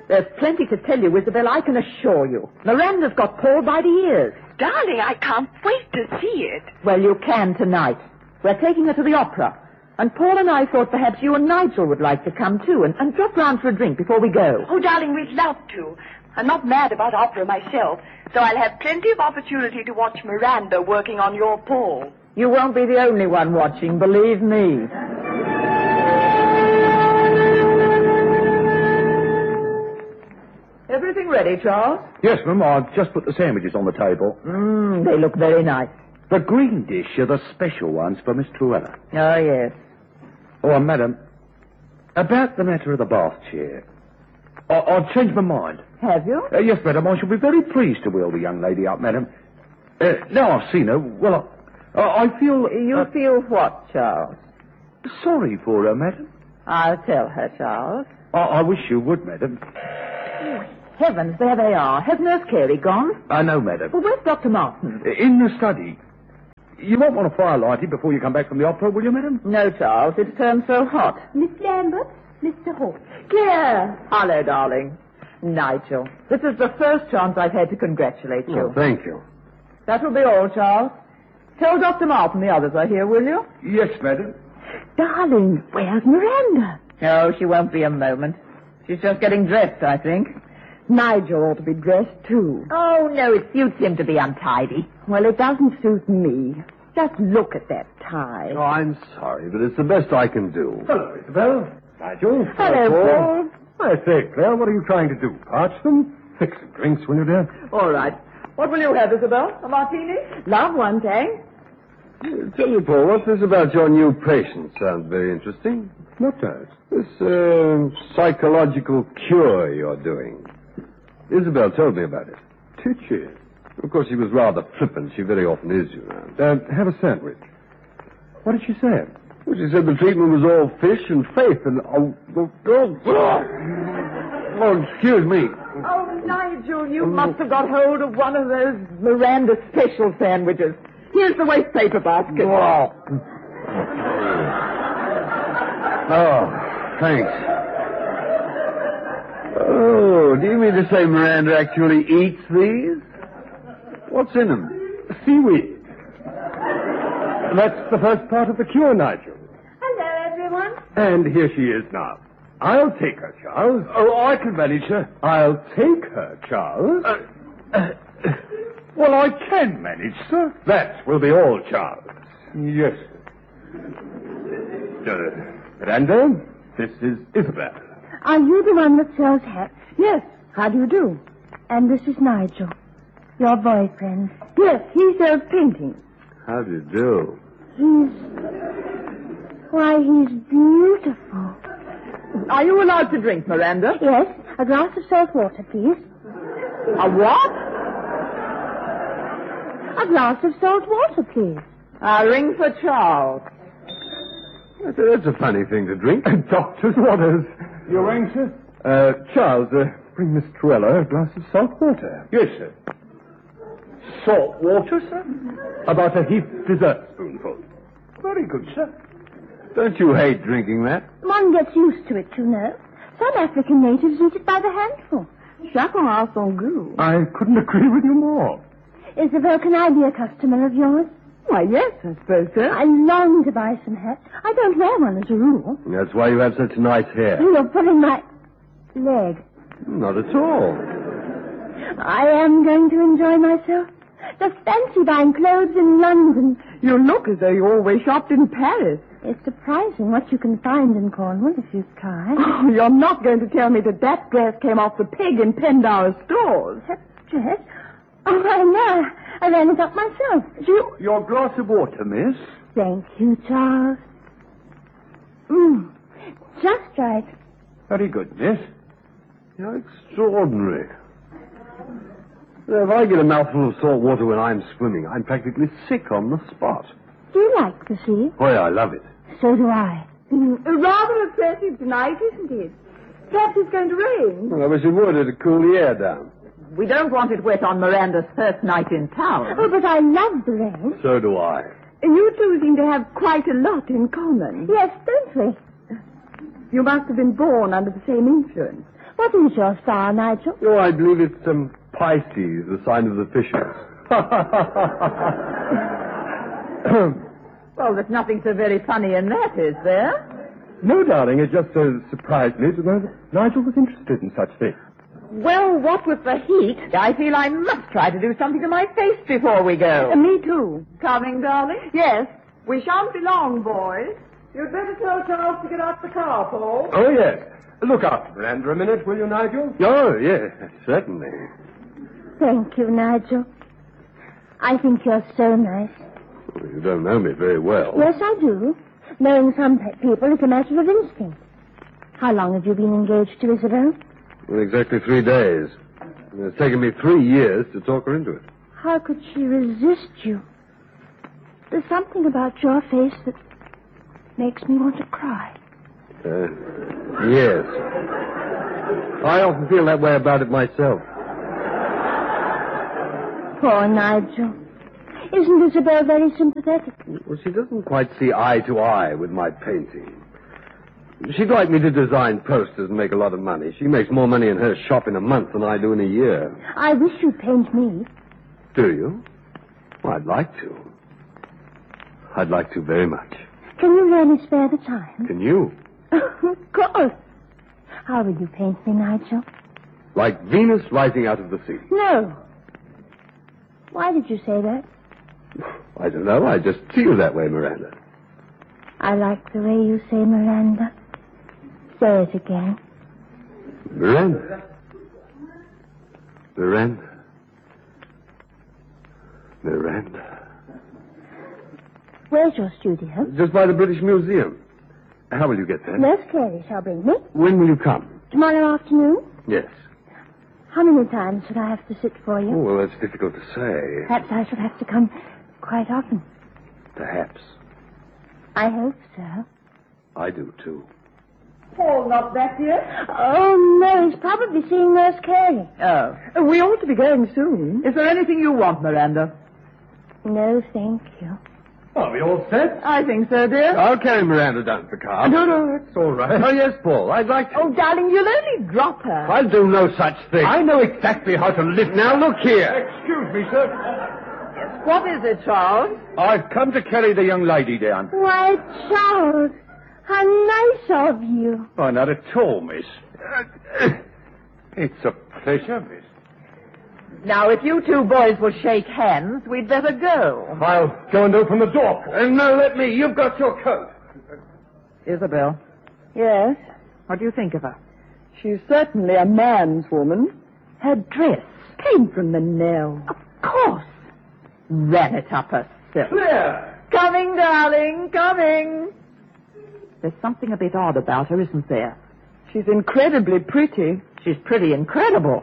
There's plenty to tell you, Isabel, I can assure you. Miranda's got Paul by the ears. Darling, I can't wait to see it. Well, you can tonight. We're taking her to the opera. And Paul and I thought perhaps you and Nigel would like to come too and drop round for a drink before we go. Oh, darling, we'd love to. I'm not mad about opera myself, so I'll have plenty of opportunity to watch Miranda working on your Paul. You won't be the only one watching, believe me. Everything ready, Charles? Yes, ma'am. I've just put the sandwiches on the table. They look very nice. The green dish are the special ones for Miss Truella. Oh, yes. Oh, madam, about the matter of the bath chair. I've changed my mind. Have you? Yes, madam, I shall be very pleased to wheel the young lady up, madam. Now I've seen her, well, I feel... You feel what, Charles? Sorry for her, madam. I'll tell her, Charles. I wish you would, madam. Heavens, there they are. Has Nurse Carey gone? No, madam. Well, where's Dr. Martin? In the study. You won't want a fire lighted before you come back from the opera, will you, madam? No, Charles. It's turned so hot. Miss Lambert, Mr. Hawke. Claire! Hello, darling. Nigel, this is the first chance I've had to congratulate you. Oh, thank you. That will be all, Charles. Tell Dr. Martin the others are here, will you? Yes, madam. Darling, where's Miranda? No, she won't be a moment. She's just getting dressed, I think. Nigel ought to be dressed, too. Oh, no, it suits him to be untidy. Well, it doesn't suit me. Just look at that tie. Oh, I'm sorry, but it's the best I can do. Hello, Isabel. Nigel. Hello, Paul. I say, Claire, what are you trying to do? Parch them? Fix some drinks, will you, dear? All right. What will you have, Isabel? A martini? Love one, thanks. Tell me, Paul, what's this about your new patient? Sounds very interesting. What does? This psychological cure you're doing. Isabel told me about it. Did she? Of course, she was rather flippant. She very often is, you know. Have a sandwich. What did she say? Well, she said the treatment was all fish and faith and... Oh, excuse me. Oh, Nigel, you must have got hold of one of those Miranda special sandwiches. Here's the waste paper basket. Oh, thanks. Oh, do you mean to say Miranda actually eats these? What's in them? Seaweed. That's the first part of the cure, Nigel. Hello, everyone. And here she is now. I'll take her, Charles. Oh, I can manage her. I'll take her, Charles. Well, I can manage, sir. That will be all, Charles. Yes. Miranda, this is Isabel. Are you the one that sells hats? Yes. How do you do? And this is Nigel, your boyfriend. Yes, he sells paintings. How do you do? He's beautiful. Are you allowed to drink, Miranda? Yes, a glass of salt water, please. A what? A glass of salt water, please. A ring for Charles. That's a funny thing to drink. Doctor's waters. You anxious? Charles, bring Miss Truella a glass of salt water. Yes, sir. Salt water, sir? About a heaped dessert spoonful. Very good, sir. Don't you hate drinking that? One gets used to it, you know. Some African natives eat it by the handful. Chacun a son goût. I couldn't agree with you more. Isabel, can I be a customer of yours? Why, yes, I suppose so. I long to buy some hats. I don't wear one as a rule. That's why you have such nice hair. You're pulling my leg. Not at all. I am going to enjoy myself. Just fancy buying clothes in London. You look as though you always shopped in Paris. It's surprising what you can find in Cornwall if you try. Oh, you're not going to tell me that dress came off the peg in Pendower stores. That dress? Oh, I know. I ran it up myself. Your glass of water, miss. Thank you, Charles. Just right. Very good, miss. How extraordinary. If I get a mouthful of salt water when I'm swimming, I'm practically sick on the spot. Do you like the sea? Oh, yeah, I love it. So do I. Rather oppressive tonight, isn't it? Perhaps it's going to rain. Well, I wish it would. It'd cool the air down. We don't want it wet on Miranda's first night in town. Oh, but I love the rain. So do I. You two seem to have quite a lot in common. Yes, don't we? You must have been born under the same influence. What is your star, Nigel? Oh, I believe it's Pisces, the sign of the fishes. Well, there's nothing so very funny in that, is there? No, darling, it just surprised me to know that Nigel was interested in such things. Well, what with the heat, I feel I must try to do something to my face before we go. Me too. Coming, darling? Yes. We shan't be long, boys. You'd better tell Charles to get out the car, Paul. Oh, yes. Look after Miranda a minute, will you, Nigel? Oh, yes, certainly. Thank you, Nigel. I think you're so nice. Well, you don't know me very well. Yes, I do. Knowing some people is a matter of instinct. How long have you been engaged to Isabel? Well, exactly 3 days. It's taken me 3 years to talk her into it. How could she resist you? There's something about your face that makes me want to cry. Yes. I often feel that way about it myself. Poor Nigel. Isn't Isabel very sympathetic? Well, she doesn't quite see eye to eye with my painting. She'd like me to design posters and make a lot of money. She makes more money in her shop in a month than I do in a year. I wish you'd paint me. Do you? Well, I'd like to. I'd like to very much. Can you really spare the time? Can you? Of course. How will you paint me, Nigel? Like Venus rising out of the sea. No. Why did you say that? I don't know. I just feel that way, Miranda. I like the way you say Miranda. Say it again. Miranda. Miranda. Miranda. Where's your studio? Just by the British Museum. How will you get there? Nurse Carey shall bring me. When will you come? Tomorrow afternoon? Yes. How many times should I have to sit for you? Oh, well, that's difficult to say. Perhaps I shall have to come quite often. Perhaps. I hope so. I do, too. Paul not back yet? Oh, no, he's probably seeing Nurse Carey. Oh. We ought to be going soon. Is there anything you want, Miranda? No, thank you. Are we all set? I think so, dear. I'll carry Miranda down to the car. No, that's all right. Oh, yes, Paul. I'd like to. Oh, darling, you'll only drop her. I'll do no such thing. I know exactly how to lift. Now, look here. Excuse me, sir. What is it, Charles? I've come to carry the young lady down. Why, Charles, how nice of you. Oh, not at all, miss. It's a pleasure, miss. Now, if you two boys will shake hands, we'd better go. I'll go and open the door. No, let me. You've got your coat. Isabel, Yes, what do you think of her? she's certainly a man's woman. Her dress. Came from Manel. Of course. Ran it up herself. Claire! Coming, darling, coming. There's something a bit odd about her, isn't there? She's incredibly pretty. She's pretty incredible.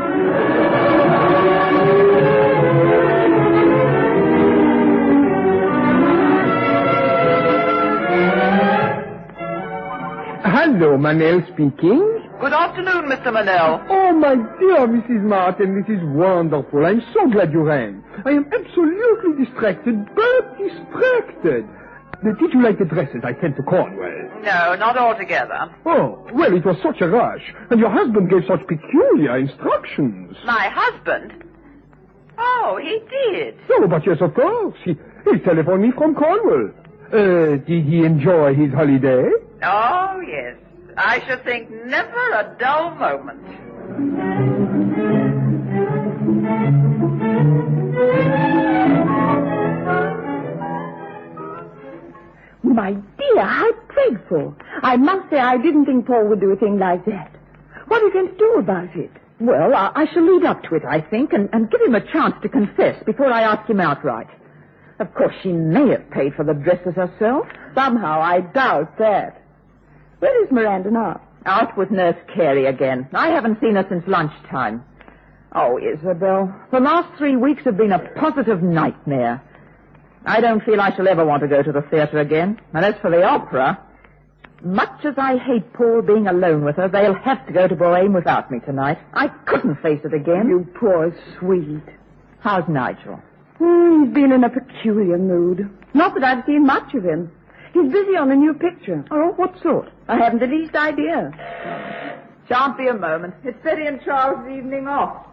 Hello, Manel speaking. Good afternoon, Mr. Manel. Oh, my dear Mrs. Martin, this is wonderful. I'm so glad you rang. I am absolutely distracted, but distracted. Did you like the dresses I sent to Cornwall? No, not altogether. Oh, well, it was such a rush, and your husband gave such peculiar instructions. My husband? Oh, he did. Oh, but yes, of course. He telephoned me from Cornwall. Did he enjoy his holiday? Oh, yes. I should think never a dull moment. My dear, how dreadful. I must say I didn't think Paul would do a thing like that. What are you going to do about it? Well, I shall lead up to it, I think, and give him a chance to confess before I ask him outright. Of course, she may have paid for the dresses herself. Somehow I doubt that. Where is Miranda now? Out with Nurse Carey again. I haven't seen her since lunchtime. Oh, Isabel, the last 3 weeks have been a positive nightmare. I don't feel I shall ever want to go to the theatre again. And as for the opera, much as I hate Paul being alone with her, they'll have to go to Bohème without me tonight. I couldn't face it again. You poor sweet. How's Nigel? He's been in a peculiar mood. Not that I've seen much of him. He's busy on a new picture. Oh, what sort? I haven't the least idea. Shan't be a moment. It's Betty and Charles' evening off.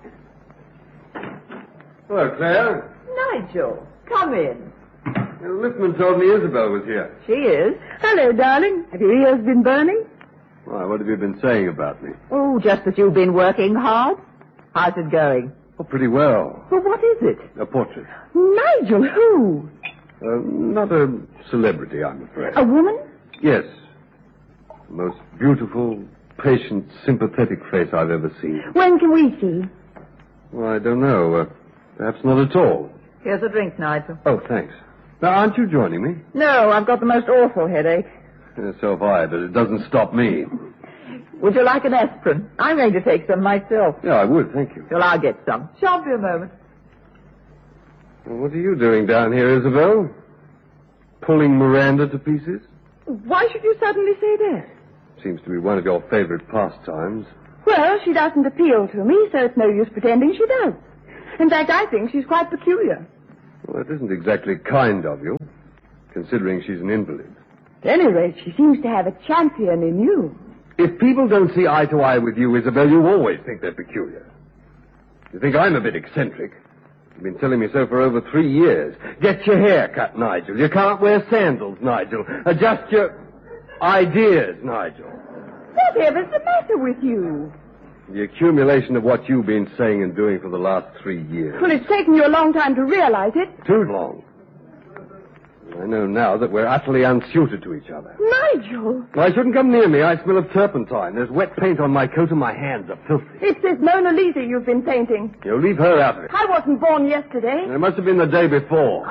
Hello, Claire. Nigel, come in. Lippman told me Isabel was here. She is. Hello, darling. Have your ears been burning? Why, what have you been saying about me? Oh, just that you've been working hard. How's it going? Oh, pretty well. Well, what is it? A portrait. Nigel, who? Not a celebrity, I'm afraid. A woman? Yes. The most beautiful, patient, sympathetic face I've ever seen. When can we see? Well, I don't know. Perhaps not at all. Here's a drink, Nigel. Oh, thanks. Now, aren't you joining me? No, I've got the most awful headache. So have I, but it doesn't stop me. Would you like an aspirin? I'm going to take some myself. Yeah, I would, thank you. Well, I'll get some. Shan't be a moment. Well, what are you doing down here, Isabel? Pulling Miranda to pieces? Why should you suddenly say that? Seems to be one of your favorite pastimes. Well, she doesn't appeal to me, so it's no use pretending she does. In fact, I think she's quite peculiar. Well, that isn't exactly kind of you, considering she's an invalid. At any rate, she seems to have a champion in you. If people don't see eye to eye with you, Isabel, you always think they're peculiar. You think I'm a bit eccentric. You've been telling me so for over 3 years. Get your hair cut, Nigel. You can't wear sandals, Nigel. Adjust your ideas, Nigel. Whatever's the matter with you? The accumulation of what you've been saying and doing for the last 3 years. Well, it's taken you a long time to realize it. Too long. I know now that we're utterly unsuited to each other. Nigel! I shouldn't come near me. I smell of turpentine. There's wet paint on my coat and my hands are filthy. It's this Mona Lisa you've been painting. You leave her out of it. I wasn't born yesterday. It must have been the day before.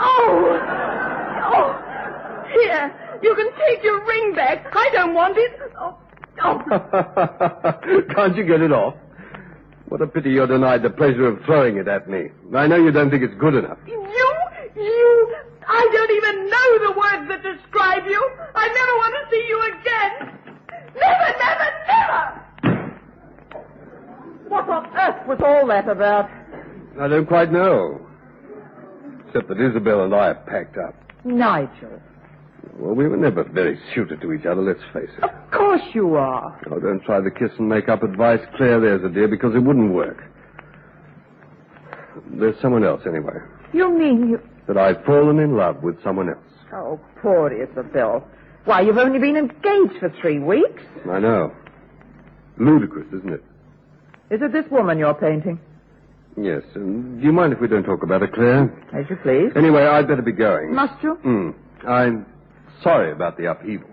Oh! Here, you can take your ring back. I don't want it. Oh. Can't you get it off? What a pity you're denied the pleasure of throwing it at me. I know you don't think it's good enough. You, I don't even know the words that describe you. I never want to see you again. Never, never, never! What on earth was all that about? I don't quite know. Except that Isabel and I have packed up. Nigel. Well, we were never very suited to each other, let's face it. Of course you are. Oh, don't try the kiss and make up advice, Claire, there's a dear, because it wouldn't work. There's someone else, anyway. You mean you... That I've fallen in love with someone else. Oh, poor Isabel. Why, you've only been engaged for 3 weeks. I know. Ludicrous, isn't it? Is it this woman you're painting? Yes. And do you mind if we don't talk about it, Claire? As you please. Anyway, I'd better be going. Must you? I'm sorry about the upheaval.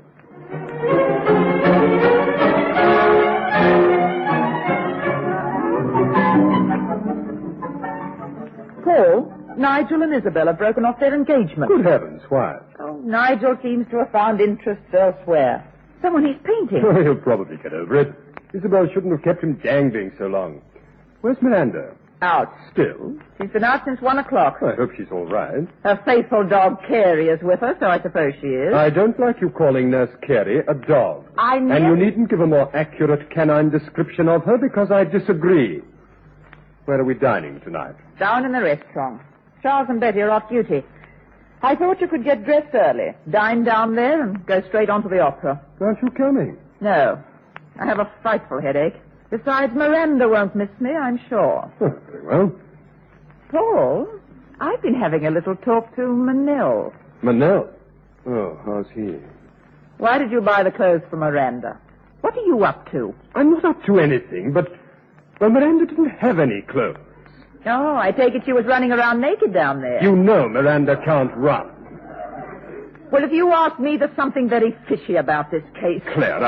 Paul, Nigel and Isabel have broken off their engagement. Good heavens, why? Oh, Nigel seems to have found interest elsewhere. Someone he's painting. Oh, he'll probably get over it. Isabel shouldn't have kept him dangling so long. Where's Miranda? Out. Still? She's been out since 1 o'clock. I hope she's all right. Her faithful dog, Carey, is with her, so I suppose she is. I don't like you calling Nurse Carey a dog. I'm And you needn't give a more accurate canine description of her because I disagree. Where are we dining tonight? Down in the restaurant. Charles and Betty are off duty. I thought you could get dressed early, dine down there, and go straight on to the opera. Aren't you coming? No. I have a frightful headache. Besides, Miranda won't miss me, I'm sure. Oh, very well. Paul, I've been having a little talk to Manil. Manel? Oh, how's he? Why did you buy the clothes for Miranda? What are you up to? I'm not up to anything, but... Well, Miranda didn't have any clothes. Oh, I take it she was running around naked down there. You know Miranda can't run. Well, if you ask me, there's something very fishy about this case. Claire,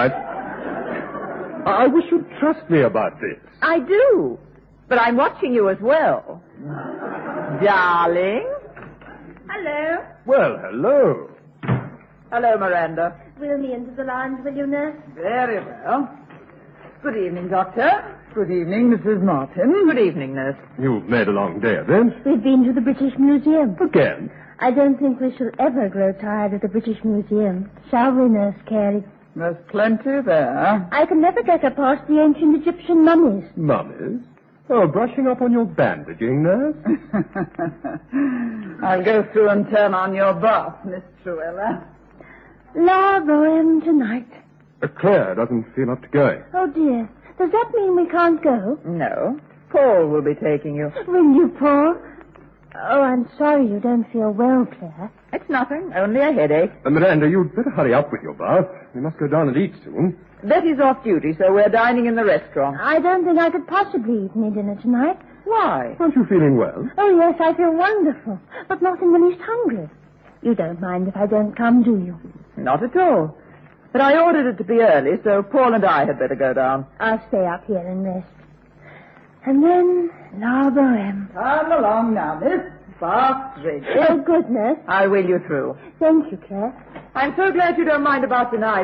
I wish you'd trust me about this. I do. But I'm watching you as well. Darling. Hello. Well, hello. Hello, Miranda. Wheel me into the lounge, will you, nurse? Very well. Good evening, Doctor. Good evening, Mrs. Martin. Good evening, nurse. You've made a long day of it. We've been to the British Museum. Again? I don't think we shall ever grow tired of the British Museum. Shall we, Nurse Carey? There's plenty there. I can never get her past the ancient Egyptian mummies. Mummies? Oh, brushing up on your bandaging, nurse? I'll go through and turn on your bath, Miss Truella. La Boheme tonight. Claire doesn't feel up to going. Oh, dear. Does that mean we can't go? No. Paul will be taking you. Will you, Paul? Oh, I'm sorry you don't feel well, Claire. It's nothing, only a headache. Miranda, you'd better hurry up with your bath. We must go down and eat soon. Betty's off duty, so we're dining in the restaurant. I don't think I could possibly eat any dinner tonight. Why? Aren't you feeling well? Oh, yes, I feel wonderful, but not in the least hungry. You don't mind if I don't come, do you? Not at all. But I ordered it to be early, so Paul and I had better go down. I'll stay up here and rest. And then, La Boheme. Come along now, miss. Bath ready. Oh, goodness. I'll wheel you through. Thank you, Claire. I'm so glad you don't mind about tonight.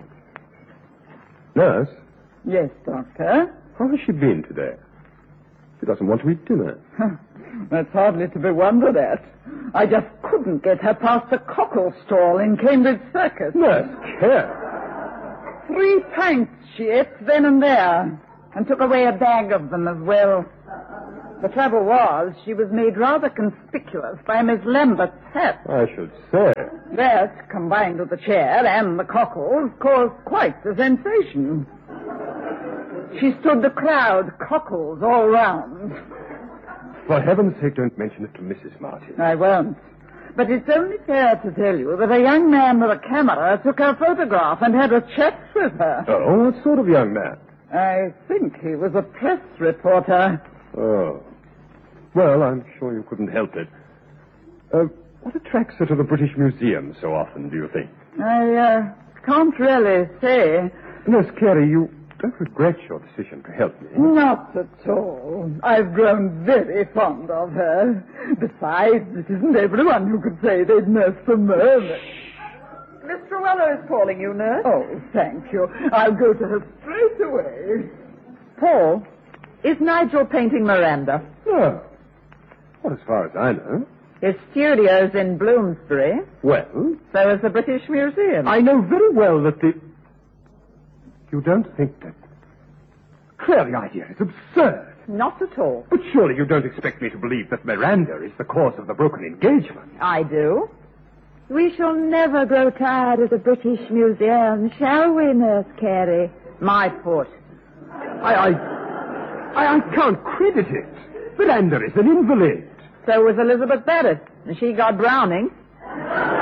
Nurse, Yes, Doctor. how has she been today? She doesn't want to eat dinner. That's hardly to be wondered at. I just couldn't get her past the cockle stall in Cambridge Circus. Nurse, care. 3 pints she ate then and there, and took away a bag of them as well. The trouble was, she was made rather conspicuous by Miss Lambert's hat. I should say. That, combined with the chair and the cockles, caused quite the sensation. She stood the crowd, cockles all round. For heaven's sake, don't mention it to Mrs. Martin. I won't. But it's only fair to tell you that a young man with a camera took her photograph and had a chat with her. Oh, what sort of young man? I think he was a press reporter. Oh. Well, I'm sure you couldn't help it. What attracts her to the British Museum so often, do you think? I can't really say. Nurse Carey, you don't regret your decision to help me? Not at all. I've grown very fond of her. Besides, it isn't everyone who could say they'd nursed a mermaid. Mr. Weller is calling you, nurse. Oh, thank you. I'll go to her straight away. Paul, is Nigel painting Miranda? No. Not as far as I know. His studio's in Bloomsbury. Well? So is the British Museum. I know very well that the... You don't think that... Claire, the idea is absurd. Not at all. But surely you don't expect me to believe that Miranda is the cause of the broken engagement. I do. We shall never grow tired of the British Museum, shall we, Nurse Carey? My foot. I can't credit it. Miranda is an invalid. So was Elizabeth Barrett, and she got Browning.